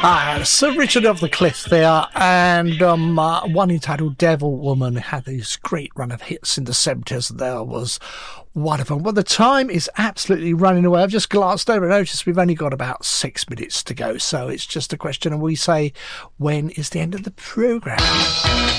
Sir Richard of the Cliff there, and one entitled Devil Woman had this great run of hits in the 70s. There was one of them. Well, the time is absolutely running away. I've just glanced over and noticed we've only got about 6 minutes to go, so it's just a question, and we say, when is the end of the programme?